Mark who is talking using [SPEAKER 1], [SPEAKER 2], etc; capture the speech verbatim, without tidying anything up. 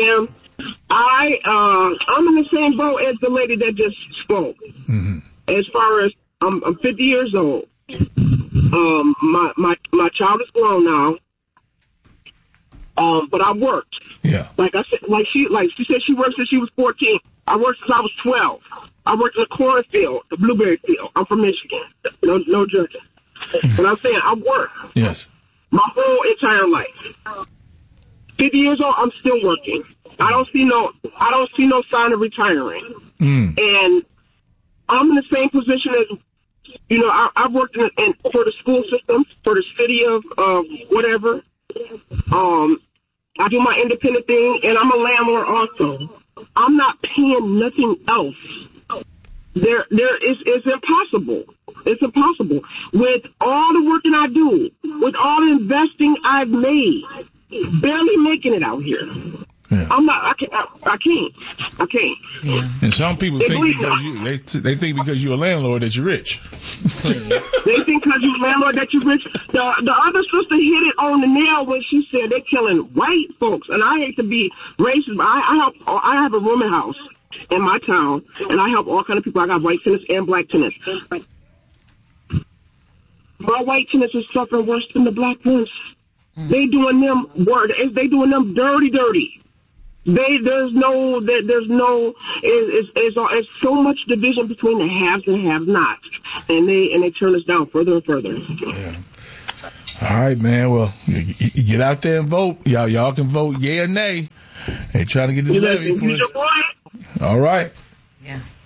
[SPEAKER 1] ma'am. I, uh, I'm in the same boat as the lady that just spoke. Mm-hmm. As far as, I'm, I'm fifty years old. Um, my, my, my child is grown now. Um, but I worked.
[SPEAKER 2] Yeah.
[SPEAKER 1] Like I said, like she, like she said she worked since she was fourteen. I worked since I was twelve. I worked in the cornfield, the blueberry field. I'm from Michigan. No, no judging. But I'm saying I worked.
[SPEAKER 2] Yes.
[SPEAKER 1] My whole entire life. fifty years old, I'm still working. I don't see no, I don't see no sign of retiring. Mm. And I'm in the same position as, you know, I, I've worked in, in, for the school system, for the city of, of whatever. Um, I do my independent thing, and I'm a landlord also. I'm not paying nothing else. There, there is, it's impossible. It's impossible. With all the work that I do, with all the investing I've made, barely making it out here. Yeah. I'm not. I can't. I, I can't. I can't. Yeah.
[SPEAKER 2] And some people they think because you they they think because you're a landlord that you're rich.
[SPEAKER 1] They think because you're a landlord that you're rich. The the other sister hit it on the nail when she said they're killing white folks. And I hate to be racist, but I, I help. I have a rooming house in my town, and I help all kind of people. I got white tenants and black tenants. My white tenants are suffering worse than the black ones. Mm. They doing them word. They doing them dirty, dirty. They there's no there, there's no it's, it's, it's so much division between the haves and have-nots, and they and they turn us down further and further.
[SPEAKER 2] Yeah. All right, man. Well, you, you get out there and vote. Y'all y'all can vote yay or nay. They trying to get this levy. All right.
[SPEAKER 3] Yeah.